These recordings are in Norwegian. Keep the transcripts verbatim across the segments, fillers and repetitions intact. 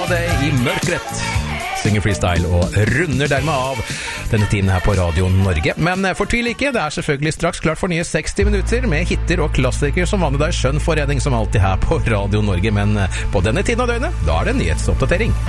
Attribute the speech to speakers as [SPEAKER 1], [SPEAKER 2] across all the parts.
[SPEAKER 1] det i mørkret. Synger freestyle og runder dermed av denne tiden her på Radio Norge. Men fortvil ikke, det er selvfølgelig straks klart for nye seksti minutter med hitter og klassikere som vanlig. Det er skjønn forredning som alltid her på Radio Norge, men på denne tiden av døgnet, da er det en nyhetsoppdatering.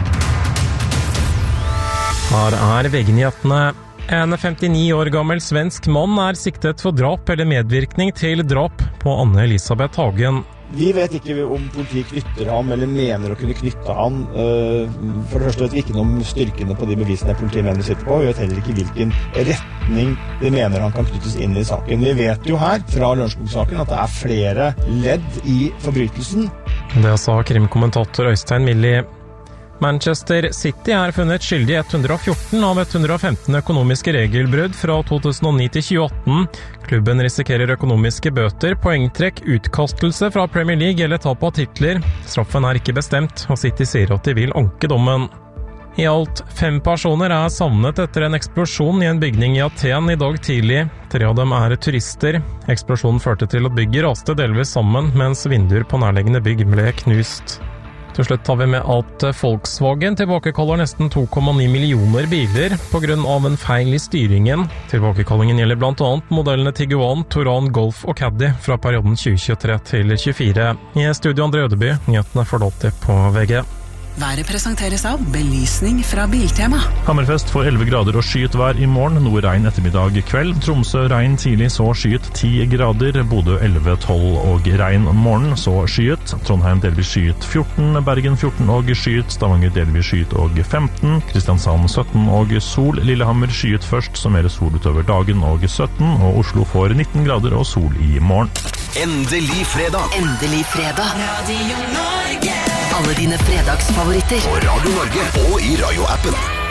[SPEAKER 2] Her er V G-nyhetene. En femtini år gammel svensk mann er siktet for drap eller medvirkning til drap på Anne-Elisabeth Hagen.
[SPEAKER 3] Vi vet ikke om politiet knytter ham, eller mener å kunne knytte ham. For det første vet vi ikke noe om styrkene på de bevisene politiet mener sitter på. Vi vet heller ikke hvilken retning de mener han kan knyttes inn i saken. Vi vet jo her, fra Lørenskog-saken, at det er flere ledd i forbrytelsen.
[SPEAKER 2] Det sa krimkommentator Øystein Milli. Manchester City er funnet skyldig i ett hundre og fjorten av ett hundre og femten økonomiske regelbrudd fra to tusen og ni til tjueåtte. Klubben risikerer økonomiske bøter, poengtrekk, utkastelse fra Premier League eller tap av titler. Straffen er ikke bestemt, og City sier at de vil anke dommen. I alt fem personer er savnet etter en eksplosjon i en bygning i Aten i dag tidlig. Tre av dem er turister. Eksplosjonen førte til at bygget raste delvis sammen, mens vinduer på nærliggende bygg ble knust. Til slutt tar vi med at Volkswagen tilbakekaller nesten to komma ni millioner biler på grunn av en feil i styringen. Tilbakekallingen gjelder blant annet modellene Tiguan, Touran, Golf og Caddy fra perioden tjue tjuetre til tjuefire. I studio André Ødeby, nyhetene får alltid på V G.
[SPEAKER 4] Været presenteres av belysning fra Biltema.
[SPEAKER 5] Hammerfest får elleve grader og skyet vær i morgen, noe regn ettermiddag kveld. Tromsø regn tidlig, så skyet ti grader. Bodø elleve, tolv og regn morgen, så skyet. Trondheim delvis skyet fjorten, Bergen fjorten og skyet. Stavanger delvis skyet og femten. Kristiansand sytten og sol. Lillehammer skyet først, så mer sol utover dagen og sytten. Og Oslo får nitten grader og sol i morgen.
[SPEAKER 6] Endelig fredag.
[SPEAKER 4] Endelig fredag. Radio Norge. Alle dine fredagsfavoritter.
[SPEAKER 6] På Radio Norge og i Radio-appen.